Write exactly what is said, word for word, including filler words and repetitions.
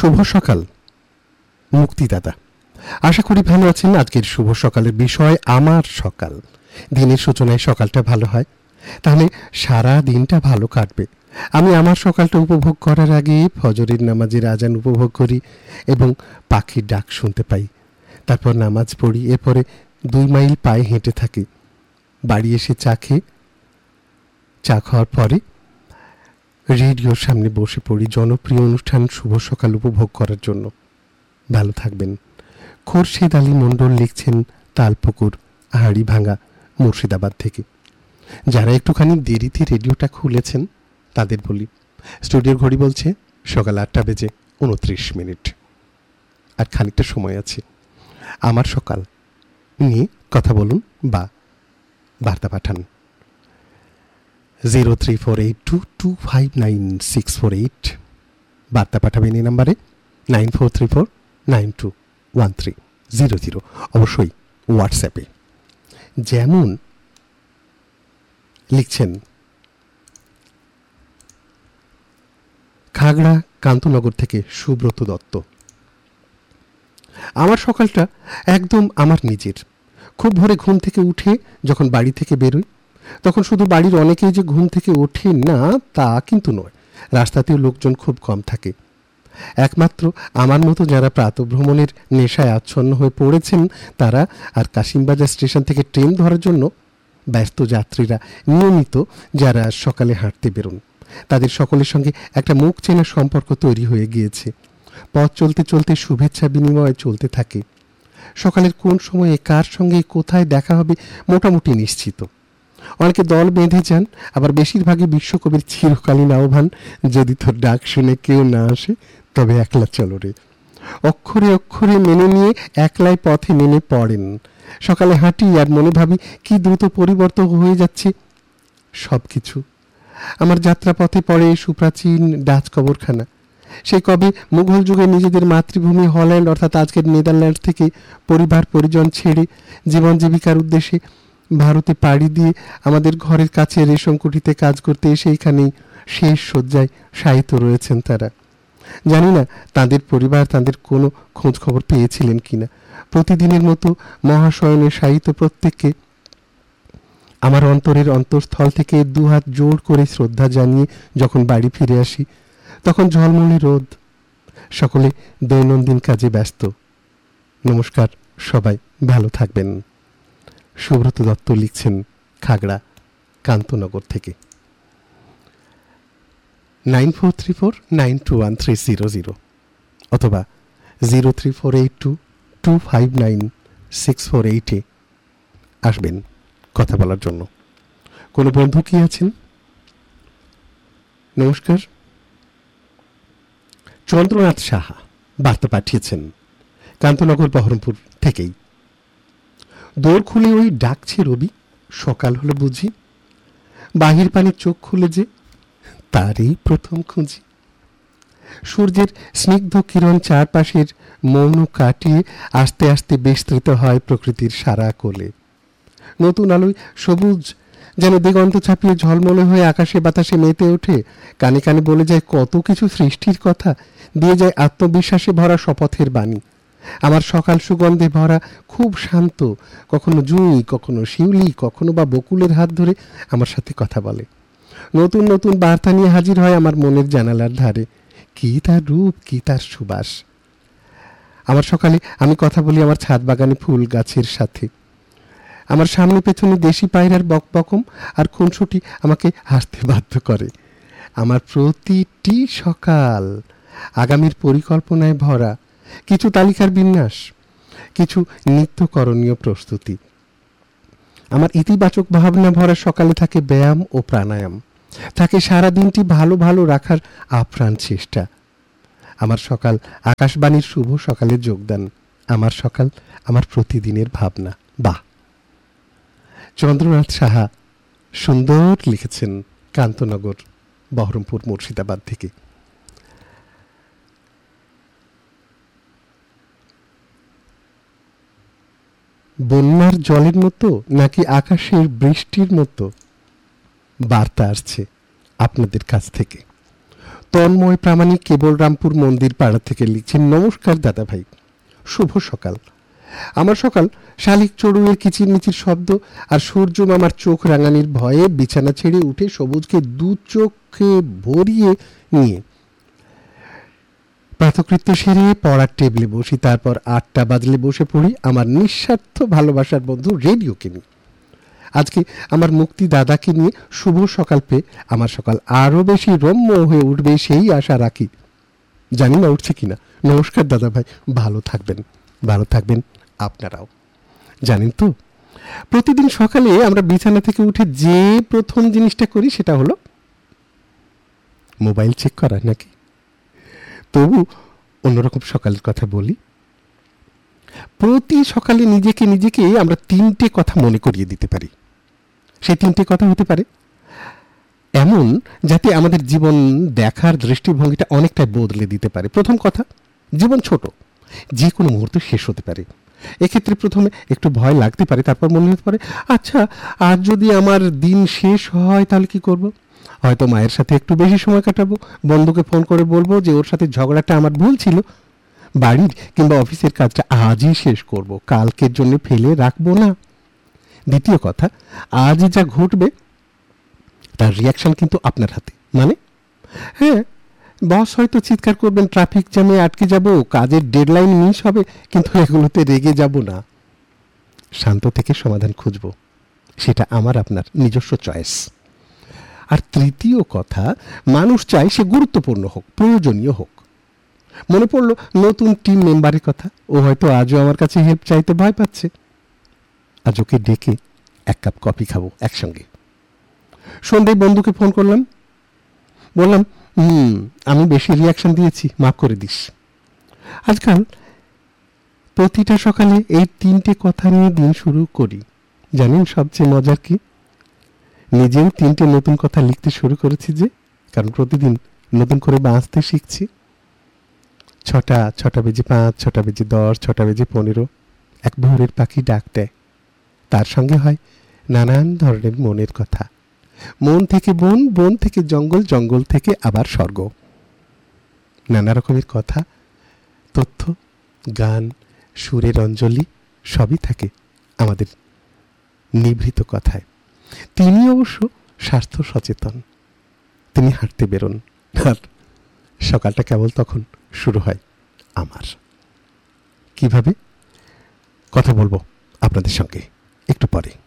শুভ সকাল মুক্তিদাতা। আশা করি ভালো আছেন। আজকের শুভ সকালের বিষয় আমার সকাল। দিনের সূচনায় সকালটা ভালো হয়, তাহলে সারা দিনটা ভালো কাটবে। আমি আমার সকালটা উপভোগ করার আগে ফজরের নামাজের আজান উপভোগ করি এবং পাখির ডাক শুনতে পাই। তারপর নামাজ পড়ি, এরপরে দুই মাইল পায়ে হেঁটে থাকি। বাড়ি এসে চা খেয়ে চা খাওয়ার পরে রেডিওর সামনে বসে পড়ি জনপ্রিয় অনুষ্ঠান শুভ সকাল উপভোগ করার জন্য। ভালো থাকবেন। খোরশেদ আলী মণ্ডল লিখছেন তালপুকুর হাড়িভাঙা মুর্শিদাবাদ থেকে। যারা একটুখানি দেরিতে রেডিওটা খুলেছেন তাদের বলি, স্টুডিওর ঘড়ি বলছে সকাল আটটা বেজে উনত্রিশ মিনিট, আর খানিকটা সময় আছে। আমার সকাল নিয়ে কথা বলুন বা বার্তা পাঠান। Zero three four eight two two five nine six four eight বার্তা পাঠাবেন এই নাম্বারে, nine four three four nine two one three zero zero. অবশ্যই হোয়াটসঅ্যাপে। যেমন লিখছেন খাগড়া কান্তনগর থেকে সুব্রত দত্ত। আমার সকালটা একদম আমার নিজের। খুব ভোরে ঘুম থেকে উঠে যখন বাড়ি থেকে বেরোই, তখন শুধু বাড়ির অনেকেই যে ঘুম থেকে ওঠে না তা কিন্তু নয়, রাস্তাতেও লোকজন খুব কম থাকে। একমাত্র আমার মতো যারা প্রাতঃভ্রমণের নেশায় আচ্ছন্ন হয়ে পড়েছেন তারা আর কাশিমবাজার স্টেশন থেকে ট্রেন ধরার জন্য ব্যস্ত যাত্রীরা নিয়মিত যারা সকালে হাঁটতে বেরোন, তাদের সকলের সঙ্গে একটা মুখ চেনা সম্পর্ক তৈরি হয়ে গিয়েছে। পথ চলতে চলতে শুভেচ্ছা বিনিময় চলতে থাকে। সকালের কোন সময়ে কার সঙ্গে কোথায় দেখা হবে মোটামুটি নিশ্চিত। অনেকে দল বেঁধে যান, আবার বেশিরভাগই বিশ্বকবির চিরকালীন আহ্বান, যদি তোর ডাক শুনে কেউ না আসে তবে একলা চলো রে। অক্ষরে অক্ষরে মেনে নিয়ে একলাই পথে নেমে পড়েন। সকালে হাঁটি আর মনে ভাবি কি দ্রুত পরিবর্তন হয়ে যাচ্ছে সব কিছু। আমার যাত্রাপথে পড়ে সুপ্রাচীন ডাচ কবরখানা। সেই কবে মুঘল যুগে নিজেদের মাতৃভূমি হল্যান্ড অর্থাৎ আজকের নেদারল্যান্ড থেকে পরিবার পরিজন ছেড়ে জীবন জীবিকার উদ্দেশ্যে ভারতে পাড়ি দিয়ে আমাদের ঘরের কাছে রেশম কুঠিতে কাজ করতে এসে এখানেই শেষ শয্যায় শায়িত রয়েছেন তারা। জানি না তাদের পরিবার তাদের কোনো খোঁজ খবর পেয়েছিলেন কিনা। প্রতিদিনের মতো মহাশয়নে শায়িত প্রত্যেককে আমার অন্তরের অন্তঃস্থল থেকে দুহাত জোড় করে শ্রদ্ধা জানিয়ে যখন বাড়ি ফিরে আসি, তখন ঝলমলে রোদ। সকলে দৈনন্দিন কাজে ব্যস্ত। নমস্কার, সবাই ভালো থাকবেন। সুব্রত দত্ত লিখছেন খাগড়া কান্তনগর থেকে। Nine four three four nine two one three zero zero অথবা zero three four eight two two five nine six four এইটে আসবেন কথা বলার জন্য। কোনো বন্ধু কি আছেন? নমস্কার। চন্দ্রনাথ সাহা বার্তা পাঠিয়েছেন কান্তনগর বহরমপুর থেকেই। দোর খুলে ওই ডাকছে রবি, সকাল হলো বুঝি। বাহির পানে চোখ খুলে যে তারই প্রথম খুঁজি। সূর্যের স্নিগ্ধ কিরণ চারপাশের মৌন কাটিয়ে আস্তে আস্তে বিস্তৃত হয় প্রকৃতির সারা কোলে। নতুন আলোয় সবুজ যেন দিগন্ত ছাপিয়ে ঝলমলে হয়ে আকাশে বাতাসে মেতে ওঠে। কানে কানে বলে যায় কত কিছু সৃষ্টির কথা, দিয়ে যায় আত্মবিশ্বাসে ভরা শপথের বাণী। আমার সকাল সুগন্ধে ভরা, খুব শান্ত। কখনো জুঁই, কখনো শিউলি, কখনো বা বকুলের হাত ধরে আমার সাথে কথা বলে। নতুন নতুন বার্তা নিয়ে হাজির হয় আমার মনের জানালার ধারে। কি তার রূপ, কি তার সুবাস। আমার সকালে আমি কথা বলি আমার ছাদ বাগানে ফুল গাছের সাথে। আমার সামনে পেছনে দেশি পায়রার বকবকম আর খুনসুটি আমাকে হাসতে বাধ্য করে। আমার প্রতিটি সকাল আগামীর পরিকল্পনায় ভরা, কিছু তালিকার বিন্যাস, কিছু নিত্যকরণীয় প্রস্তুতি। আমার ইতিবাচক ভাবনা ভরা সকালে থাকে ব্যায়াম ও প্রাণায়াম, থাকে সারা দিনটি ভালো ভালো রাখার আপ্রাণ চেষ্টা। আমার সকাল আকাশবাণীর শুভ সকালে যোগদান। আমার সকাল আমার প্রতিদিনের ভাবনা। বাহ! চন্দ্রনাথ সাহা সুন্দর লিখেছেন কান্তনগর বহরমপুর মুর্শিদাবাদ থেকে। বন্যার জলের মতো নাকি আকাশের বৃষ্টির মতো বার্তা আসছে আপনাদের কাছ থেকে। তন্ময় প্রামাণিক কেবলরামপুর মন্দির পাড়া থেকে লিখছেন, নমস্কার দাদা ভাই, শুভ সকাল। আমার সকাল শালিক চড়ুইয়ের কিচিরমিচির শব্দ আর সূর্য মামার চোখ রাঙানির ভয়ে বিছানা ছেড়ে উঠে সবুজকে দু চোখে ভরিয়ে নিয়ে প্রাতকৃত্য সেরে পড়ার টেবিলে বসি। তারপর আটটা বাজলে বসে পড়ি আমার নিঃস্বার্থ ভালোবাসার বন্ধু রেডিওকে নিয়ে। আজকে আমার মুক্তি দাদাকে নিয়ে শুভ সকাল পেয়ে আমার সকাল আরও বেশি রম্য হয়ে উঠবে সেই আশা রাখি। জানি না উঠছে কিনা। নমস্কার দাদা ভাই, ভালো থাকবেন, ভালো থাকবেন আপনারাও। জানেন তো, প্রতিদিন সকালে আমরা বিছানা থেকে উঠে যে প্রথম জিনিসটা করি সেটা হলো মোবাইল চেক করা, নাকি? তবু অন্যরকম সকালের কথা বলি। প্রতি সকালে নিজেকে নিজেকে আমরা তিনটে কথা মনে করিয়ে দিতে পারি। সেই তিনটে কথা হতে পারে এমন যাতে আমাদের জীবন দেখার দৃষ্টিভঙ্গিটা অনেকটাই বদলে দিতে পারে। প্রথম কথা, জীবন ছোট, যে কোনো মুহূর্তে শেষ হতে পারে। এক্ষেত্রে প্রথমে একটু ভয় লাগতে পারে, তারপর মনে হতে পারে আচ্ছা আজ যদি আমার দিন শেষ হয় তাহলে কি করব? হয়তো মায়ের সাথে একটু বেশি সময় কাটাবো, বন্ধুকে ফোন করে বলবো যে ওর সাথে ঝগড়াটা আমার ভুল ছিল, বাড়ির কিংবা অফিসের কাজটা আজই শেষ করব, কালকের জন্য ফেলে রাখবো না। দ্বিতীয় কথা, আজ যা ঘটবে তার রিয়াকশন কিন্তু আপনার হাতে। মানে হ্যাঁ, বস হয়তো চিৎকার করবেন, ট্রাফিক জ্যামে আটকে যাব, কাজের ডেডলাইন মিস হবে, কিন্তু এগুলোতে রেগে যাব না, শান্ত থেকে সমাধান খুঁজব। সেটা আমার আপনার নিজস্ব চয়েস। আর তৃতীয় কথা, মানুষ চাই সে গুরুত্বপূর্ণ হোক, প্রয়োজনীয় হোক। মনে পড়লো নতুন টিম মেম্বারের কথা। ও হয়তো আজও আমার কাছে হেল্প চাইতে ভয় পাচ্ছে। আজ ওকে ডেকে এক কাপ কফি খাবো একসঙ্গে। সন্ধ্যায় বন্ধুকে ফোন করলাম, বললাম হুম আমি বেশি রিয়াকশন দিয়েছি, মাফ করে দিস। আজকাল প্রতিটা সকালে এই তিনটে কথা নিয়ে দিন শুরু করি। জানেন সবচেয়ে মজার কি? নিজেও তিনটে নতুন কথা লিখতে শুরু করেছি, যে কারণ প্রতিদিন নতুন করে বাঁচতে শিখছি। ছটা, ছটা বেজে পাঁচ, ছটা বেজে দশ, ছটা বেজে পনেরো এক ভোরের পাখি ডাক দেয়। তার সঙ্গে হয় নানান ধরনের মনের কথা। মন থেকে বন, বন থেকে জঙ্গল, জঙ্গল থেকে আবার স্বর্গ। নানা রকমের কথা, তথ্য, গান, সুরের অঞ্জলি সবই থাকে আমাদের নিভৃত কথায়। তিনি অবশ্য স্বাস্থ্য সচেতন। তিনি হাঁটতে বেরোন, আর সকালটা কেবল তখন শুরু হয় আমার। কিভাবে কথা বলবো আপনাদের সঙ্গে একটু পরে।